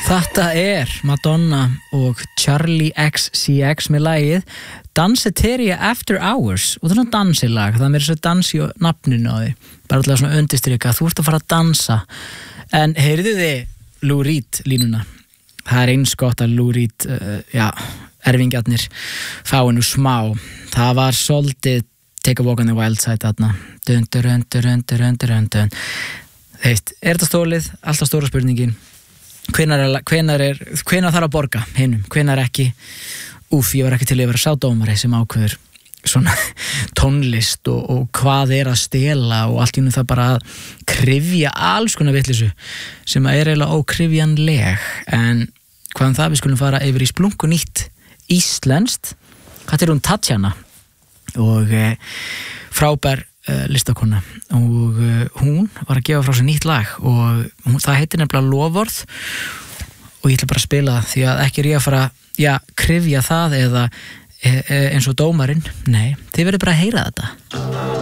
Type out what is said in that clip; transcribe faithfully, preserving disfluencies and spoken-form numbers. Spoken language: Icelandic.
Þetta er Madonna og Charlie X C X með lagið Danceteria After Hours og það er svona dansilag, það er mér svo dans í nafninu á því, bara alltaf svona undirstrika, þú ert að fara að dansa. En heyrðu þið Lou Reed línuna, það er eins gott að Lou Reed, uh, já, erfingjarnir fái nú smá, það var svolítið Take a Walk on the Wild Side þarna, dun dun dun dun dun dun dun. Þeist, er þetta stólið, alltaf stóra spurningin, hvenær er, hvenær er, hvenær þarf að borga hinum, hvenær ekki. Úf, ég var ekki til að vera sádómari sem ákveður svona tónlist og, og hvað er að stela og allt í nú það bara að kryfja alls konar vitleysu sem er eiginlega ókryfjanleg. En hvað um það, við skulum fara yfir í splunku nýtt íslenskt. Þetta er hún Tatjana og e, frábær e, listakona og e, hún var að gefa frá sér nýtt lag og hún, það heitir nefnilega Loforð og ég ætla bara að spila það því að ekki er ég að fara já, kryfja það eða e, e, eins og dómarinn, nei, þið verður bara að heyra þetta.